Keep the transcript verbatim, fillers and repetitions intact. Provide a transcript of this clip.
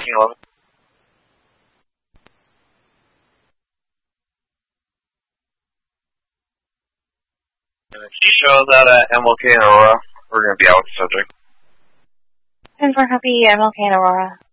thirteen eleven. And the key shows out at M L K and Aurora. We're going to be out with the subject. ten four copy, M L K and Aurora.